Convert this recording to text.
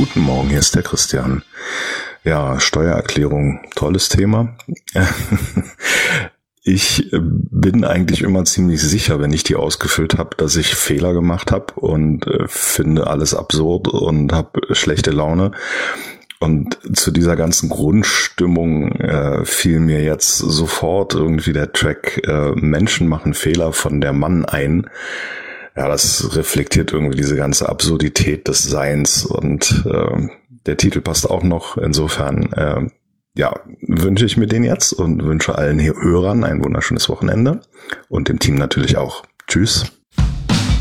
Guten Morgen, hier ist der Christian. Ja, Steuererklärung, tolles Thema. Ich bin eigentlich immer ziemlich sicher, wenn ich die ausgefüllt habe, dass ich Fehler gemacht habe und finde alles absurd und habe schlechte Laune. Und zu dieser ganzen Grundstimmung fiel mir jetzt sofort irgendwie der Track Menschen machen Fehler von der Mann ein. Ja, das reflektiert irgendwie diese ganze Absurdität des Seins und der Titel passt auch noch. Insofern wünsche ich mir den jetzt und wünsche allen Hörern ein wunderschönes Wochenende und dem Team natürlich auch. Tschüss.